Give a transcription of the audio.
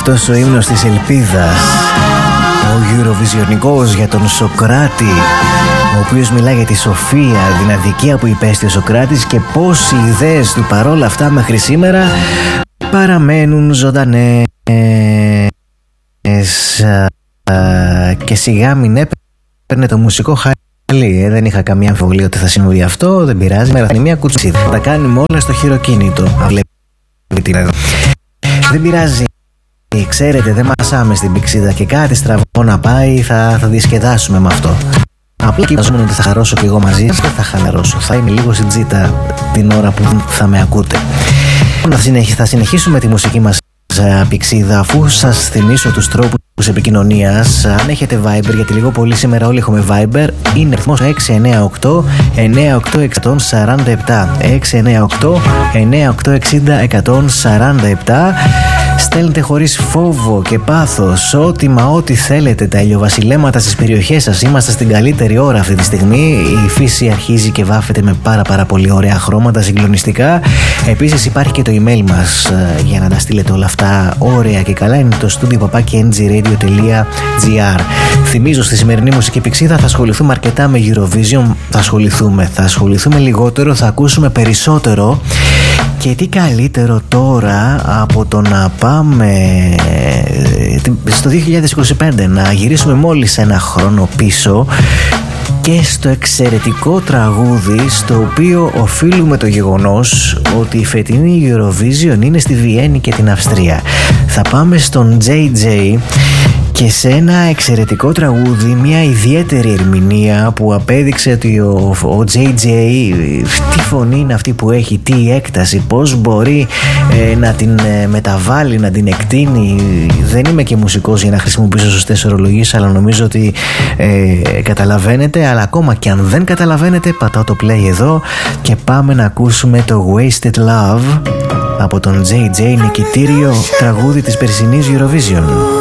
αυτός ο ύμνος της ελπίδας, ο Eurovisionικός για τον Σοκράτη, ο οποίος μιλάει για τη σοφία, την αδικία που υπέστη ο Σοκράτης και πώς οι ιδέες του παρόλα αυτά μέχρι σήμερα παραμένουν ζωντανές. Και σιγά μην έπαιρνε το μουσικό χαλί. Δεν είχα καμία αμφιβολία ότι θα συμβεί αυτό. Δεν πειράζει, μέρα θα είναι μια κουτσίδα. Θα τα κάνουμε όλα στο χειροκίνητο. Δεν πειράζει. Ξέρετε, δεν μασάμε στην πηξίδα και κάτι στραβό να πάει, θα διασκεδάσουμε με αυτό. Απλά κοιτάζομαι ότι θα χαρώσω και εγώ μαζί σας και θα χαλαρώσω. Θα είμαι λίγο στην τζίτα την ώρα που θα με ακούτε. Θα συνεχίσουμε τη μουσική μας πηξίδα, αφού σας θυμίσω τους τρόπους επικοινωνίας. Αν έχετε Viber, γιατί λίγο πολύ σήμερα όλοι έχουμε Viber, είναι αριθμός 698 986 147 698 986 147. Στέλνετε χωρίς φόβο και πάθος ό,τι θέλετε, τα ηλιοβασιλέματα στις περιοχές σας. Είμαστε στην καλύτερη ώρα αυτή τη στιγμή. Η φύση αρχίζει και βάφεται με πάρα πολύ ωραία χρώματα, συγκλονιστικά. Επίσης υπάρχει και το email μας για να τα στείλετε όλα αυτά ωραία και καλά. Είναι το studio@ngradio.gr. Θυμίζω, στη σημερινή μουσική πηξίδα θα ασχοληθούμε αρκετά με Eurovision. Θα ασχοληθούμε λιγότερο, θα ακούσουμε περισσότερο. Και τι καλύτερο τώρα από το να πάμε στο 2025, να γυρίσουμε μόλις ένα χρόνο πίσω και στο εξαιρετικό τραγούδι στο οποίο οφείλουμε το γεγονός ότι η φετινή Eurovision είναι στη Βιέννη και την Αυστρία. Θα πάμε στον JJ και σε ένα εξαιρετικό τραγούδι, μια ιδιαίτερη ερμηνεία που απέδειξε ότι ο JJ τι φωνή είναι αυτή που έχει, τι έκταση, πώς μπορεί να την μεταβάλει, να την εκτείνει. Δεν είμαι και μουσικός για να χρησιμοποιήσω σωστές ορολογίες, αλλά νομίζω ότι καταλαβαίνετε. Αλλά ακόμα και αν δεν καταλαβαίνετε, πατάω το play εδώ και πάμε να ακούσουμε το Wasted Love από τον JJ, νικητήριο τραγούδι της περσινής Eurovision.